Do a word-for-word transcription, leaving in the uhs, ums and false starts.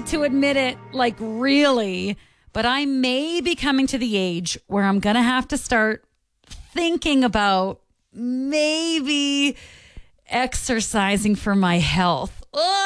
to admit it, like really, but I may be coming to the age where I'm going to have to start thinking about maybe exercising for my health. Ugh.